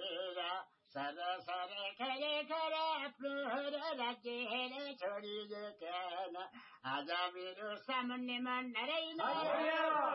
हेरेर sir sir खरे खरे आफ्नो राज्य हेरे छोडिदिएन आज मेरो सामुन्नेमा नरैन